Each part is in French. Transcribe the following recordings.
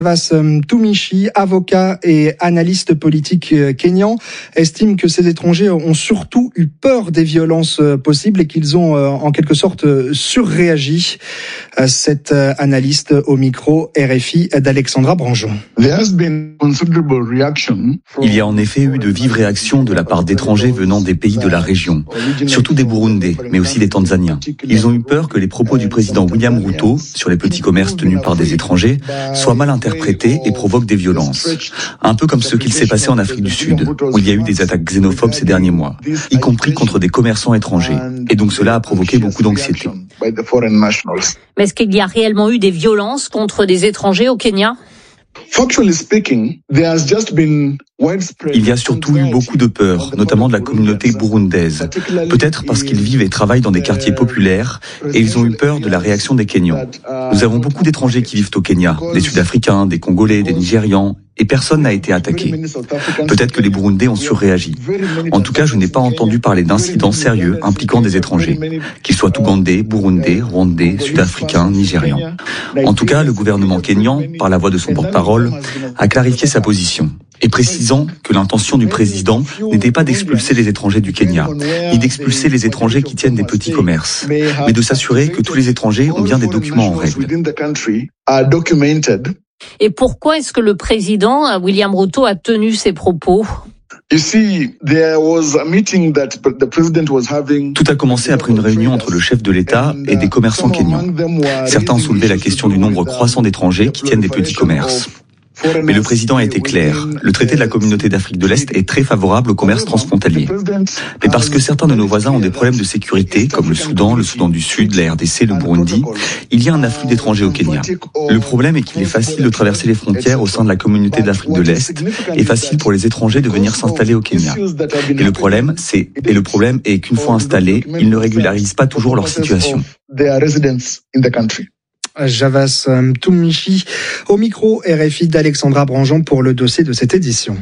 Javas Tumishi, avocat et analyste politique kényan, estime que ces étrangers ont surtout eu peur des violences possibles et qu'ils ont en quelque sorte surréagi. Cette analyste au micro RFI d'Alexandra Branjon. Il y a en effet eu de vives réactions de la part d'étrangers venant des pays de la région, surtout des Burundais, mais aussi des Tanzaniens. Ils ont eu peur que les propos du président William Ruto sur les petits commerces tenus par des étrangers soient mal interprétés et provoquent des violences. Un peu comme ce qu'il s'est passé en Afrique du Sud, où il y a eu des attaques xénophobes ces derniers mois, y compris contre des commerçants étrangers. Et donc cela a provoqué beaucoup d'anxiété. Mais est-ce qu'il y a réellement eu des violences contre des étrangers au Kenya ? Il y a surtout eu beaucoup de peur, notamment de la communauté burundaise. Peut-être parce qu'ils vivent et travaillent dans des quartiers populaires et ils ont eu peur de la réaction des Kenyans. Nous avons beaucoup d'étrangers qui vivent au Kenya, des Sud-Africains, des Congolais, des Nigérians, et personne n'a été attaqué. Peut-être que les Burundais ont surréagi. En tout cas, je n'ai pas entendu parler d'incidents sérieux impliquant des étrangers, qu'ils soient Ougandais, Burundais, Rwandais, Sud-Africains, Nigérians. En tout cas, le gouvernement kényan, par la voix de son porte-parole, a clarifié sa position, et précisant que l'intention du président n'était pas d'expulser les étrangers du Kenya, ni d'expulser les étrangers qui tiennent des petits commerces, mais de s'assurer que tous les étrangers ont bien des documents en règle. Et pourquoi est-ce que le président William Ruto a tenu ces propos ? Tout a commencé après une réunion entre le chef de l'État et des commerçants kenyans. Certains ont soulevé la question du nombre croissant d'étrangers qui tiennent des petits commerces. Mais le président a été clair. Le traité de la communauté d'Afrique de l'Est est très favorable au commerce transfrontalier. Mais parce que certains de nos voisins ont des problèmes de sécurité, comme le Soudan du Sud, la RDC, le Burundi, il y a un afflux d'étrangers au Kenya. Le problème est qu'il est facile de traverser les frontières au sein de la communauté d'Afrique de l'Est et facile pour les étrangers de venir s'installer au Kenya. Et le problème est qu'une fois installés, ils ne régularisent pas toujours leur situation. Javas Tumishi au micro RFI d'Alexandra Branjon pour le dossier de cette édition.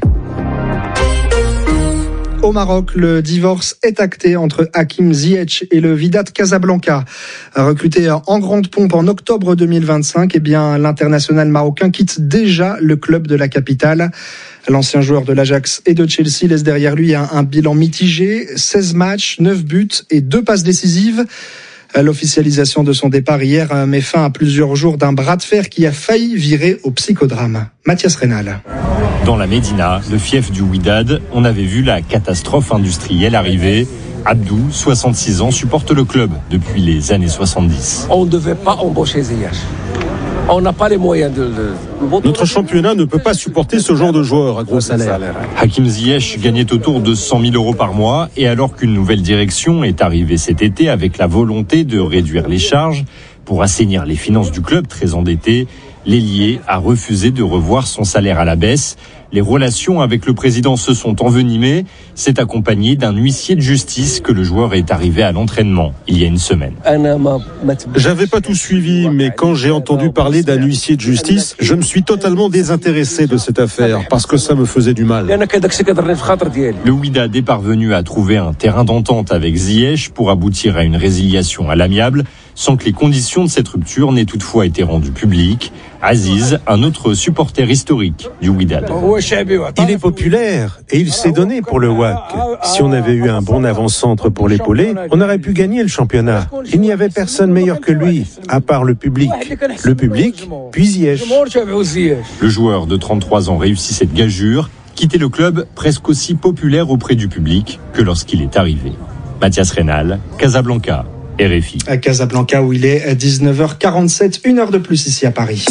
Au Maroc, le divorce est acté entre Hakim Ziyech et le Wydad Casablanca. Recruté en grande pompe en octobre 2025, l'international marocain quitte déjà le club de la capitale. L'ancien joueur de l'Ajax et de Chelsea laisse derrière lui un bilan mitigé, 16 matchs, 9 buts et 2 passes décisives. L'officialisation de son départ hier met fin à plusieurs jours d'un bras de fer qui a failli virer au psychodrame. Mathias Reynal. Dans la Médina, le fief du Wydad, on avait vu la catastrophe industrielle arriver. Abdou, 66 ans, supporte le club depuis les années 70. On ne devait pas embaucher Ziyech. On n'a pas les moyens de... Notre championnat ne peut pas supporter ce genre de joueurs à gros salaire. Hakim Ziyech gagnait autour de 100 000 euros par mois et alors qu'une nouvelle direction est arrivée cet été avec la volonté de réduire les charges pour assainir les finances du club très endetté, l'ailier a refusé de revoir son salaire à la baisse. Les relations avec le président se sont envenimées. C'est accompagné d'un huissier de justice que le joueur est arrivé à l'entraînement il y a une semaine. J'avais pas tout suivi, mais quand j'ai entendu parler d'un huissier de justice, je me suis totalement désintéressé de cette affaire parce que ça me faisait du mal. Le Wydad est parvenu à trouver un terrain d'entente avec Ziyech pour aboutir à une résiliation à l'amiable, sans que les conditions de cette rupture n'aient toutefois été rendues publiques. Aziz, un autre supporter historique du Wydad. Il est populaire et il s'est donné pour le WAC. Si on avait eu un bon avant-centre pour l'épauler, on aurait pu gagner le championnat. Il n'y avait personne meilleur que lui, à part le public. Le public, puis Ziyech. Le joueur de 33 ans réussit cette gageure, quitter le club presque aussi populaire auprès du public que lorsqu'il est arrivé. Mathias Reynal, Casablanca. RFI. À Casablanca où il est 19h47, 1 heure de plus ici à Paris.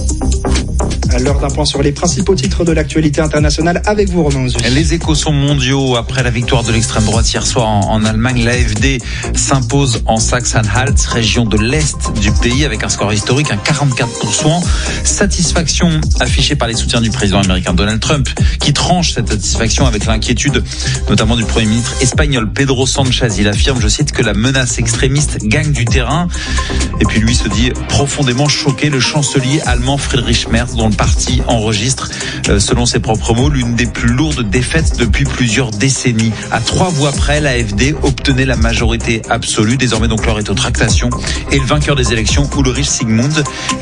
À l'heure d'un point sur les principaux titres de l'actualité internationale avec vous, Romain Ozus. Les échos sont mondiaux. Après la victoire de l'extrême droite hier soir en Allemagne, l'AfD s'impose en Sachsen-Anhalt, région de l'Est du pays, avec un score historique, un 44%. Satisfaction affichée par les soutiens du président américain Donald Trump, qui tranche cette satisfaction avec l'inquiétude, notamment du Premier ministre espagnol Pedro Sánchez. Il affirme, je cite, que la menace extrémiste gagne du terrain. Et puis lui se dit profondément choqué. Le chancelier allemand Friedrich Merz, dont le parti enregistre, selon ses propres mots, l'une des plus lourdes défaites depuis plusieurs décennies. À 3 voix près, l'AfD obtenait la majorité absolue. Désormais, donc, l'heure est aux tractations. Et le vainqueur des élections, Ulrich Sigmund,